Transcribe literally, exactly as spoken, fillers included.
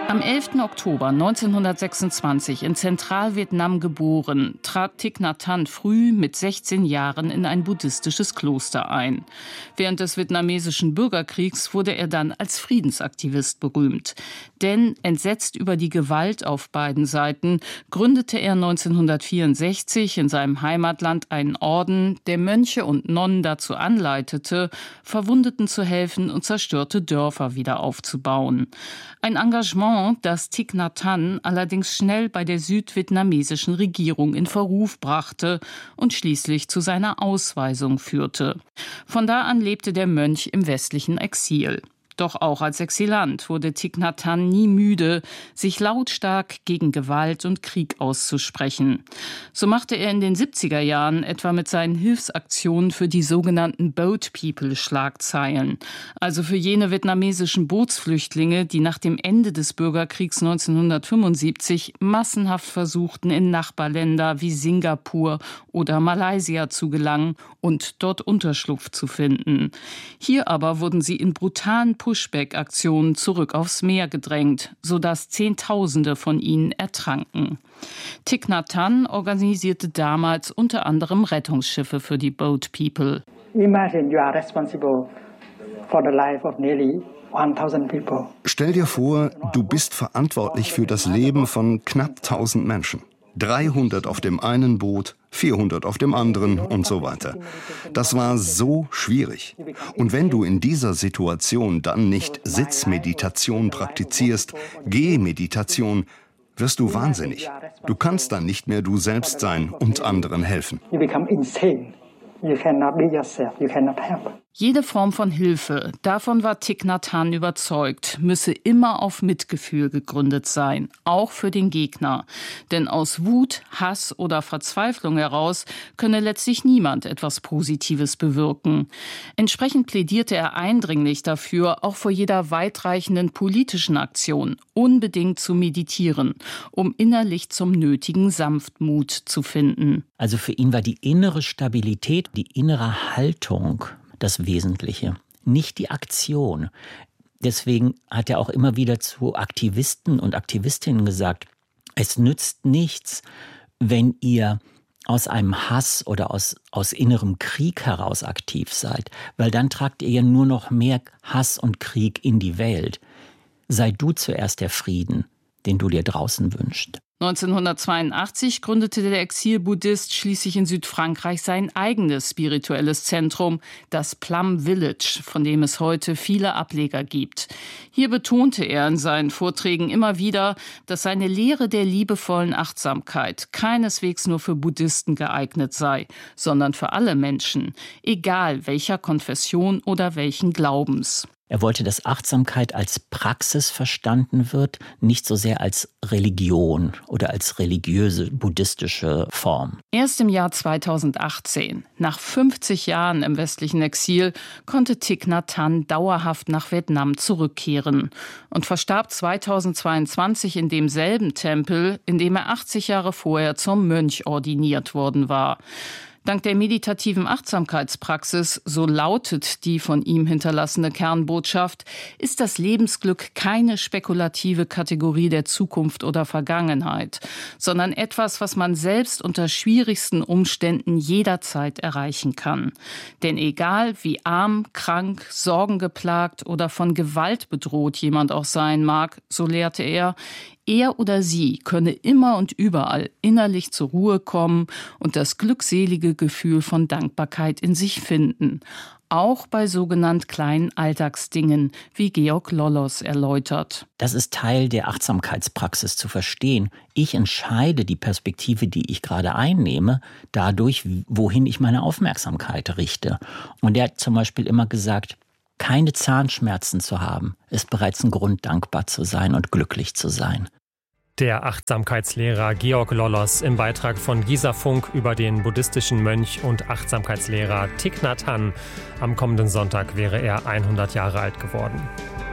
Am elften Oktober neunzehnhundertsechsundzwanzig in Zentralvietnam geboren, trat Thich Nhat Hanh früh mit sechzehn Jahren in ein buddhistisches Kloster ein. Während des vietnamesischen Bürgerkriegs wurde er dann als Friedensaktivist berühmt. Denn entsetzt über die Gewalt auf beiden Seiten gründete er neunzehnhundertvierundsechzig in seinem Heimatland einen Orden, der Mönche und Nonnen dazu anleitete, Verwundeten zu helfen und zerstörte Dörfer wieder aufzubauen. Ein Engagement, das Thich Nhat Hanh allerdings schnell bei der südvietnamesischen Regierung in Verruf brachte und schließlich zu seiner Ausweisung führte. Von da an lebte der Mönch im westlichen Exil. Doch auch als Exilant wurde Thich Nhat Hanh nie müde, sich lautstark gegen Gewalt und Krieg auszusprechen. So machte er in den siebziger Jahren etwa mit seinen Hilfsaktionen für die sogenannten Boat People Schlagzeilen, also für jene vietnamesischen Bootsflüchtlinge, die nach dem Ende des Bürgerkriegs neunzehnhundertfünfundsiebzig massenhaft versuchten, in Nachbarländer wie Singapur oder Malaysia zu gelangen und dort Unterschlupf zu finden. Hier aber wurden sie in brutalen Pushback-Aktionen zurück aufs Meer gedrängt, sodass Zehntausende von ihnen ertranken. Thich Nhat Hanh organisierte damals unter anderem Rettungsschiffe für die Boat People. Imagine you are responsible for the life of nearly tausend people. Stell dir vor, du bist verantwortlich für das Leben von knapp tausend Menschen. dreihundert auf dem einen Boot, vierhundert auf dem anderen und so weiter. Das war so schwierig. Und wenn du in dieser Situation dann nicht Sitzmeditation praktizierst, Gehmeditation, wirst du wahnsinnig. Du kannst dann nicht mehr du selbst sein und anderen helfen. You become insane. You cannot be yourself. You cannot help. Jede Form von Hilfe, davon war Thich Nhat Hanh überzeugt, müsse immer auf Mitgefühl gegründet sein, auch für den Gegner. Denn aus Wut, Hass oder Verzweiflung heraus könne letztlich niemand etwas Positives bewirken. Entsprechend plädierte er eindringlich dafür, auch vor jeder weitreichenden politischen Aktion unbedingt zu meditieren, um innerlich zum nötigen Sanftmut zu finden. Also für ihn war die innere Stabilität, die innere Haltung das Wesentliche, nicht die Aktion. Deswegen hat er auch immer wieder zu Aktivisten und Aktivistinnen gesagt, es nützt nichts, wenn ihr aus einem Hass oder aus, aus innerem Krieg heraus aktiv seid, weil dann tragt ihr ja nur noch mehr Hass und Krieg in die Welt. Sei du zuerst der Frieden, den du dir draußen wünschst. neunzehnhundertzweiundachtzig gründete der Exil-Buddhist schließlich in Südfrankreich sein eigenes spirituelles Zentrum, das Plum Village, von dem es heute viele Ableger gibt. Hier betonte er in seinen Vorträgen immer wieder, dass seine Lehre der liebevollen Achtsamkeit keineswegs nur für Buddhisten geeignet sei, sondern für alle Menschen, egal welcher Konfession oder welchen Glaubens. Er wollte, dass Achtsamkeit als Praxis verstanden wird, nicht so sehr als Religion oder als religiöse buddhistische Form. Erst im Jahr zweitausendachtzehn, nach fünfzig Jahren im westlichen Exil, konnte Thich Nhat Hanh dauerhaft nach Vietnam zurückkehren und verstarb zweitausendzweiundzwanzig in demselben Tempel, in dem er achtzig Jahre vorher zum Mönch ordiniert worden war. Dank der meditativen Achtsamkeitspraxis, so lautet die von ihm hinterlassene Kernbotschaft, ist das Lebensglück keine spekulative Kategorie der Zukunft oder Vergangenheit, sondern etwas, was man selbst unter schwierigsten Umständen jederzeit erreichen kann. Denn egal wie arm, krank, sorgengeplagt oder von Gewalt bedroht jemand auch sein mag, so lehrte er, er oder sie könne immer und überall innerlich zur Ruhe kommen und das glückselige Gefühl von Dankbarkeit in sich finden. Auch bei sogenannt kleinen Alltagsdingen, wie Georg Lollos erläutert. Das ist Teil der Achtsamkeitspraxis zu verstehen. Ich entscheide die Perspektive, die ich gerade einnehme, dadurch, wohin ich meine Aufmerksamkeit richte. Und er hat zum Beispiel immer gesagt, keine Zahnschmerzen zu haben, ist bereits ein Grund, dankbar zu sein und glücklich zu sein. Der Achtsamkeitslehrer Georg Lollos im Beitrag von Gisa Funk über den buddhistischen Mönch und Achtsamkeitslehrer Thich Nhat Hanh. Am kommenden Sonntag wäre er hundert Jahre alt geworden.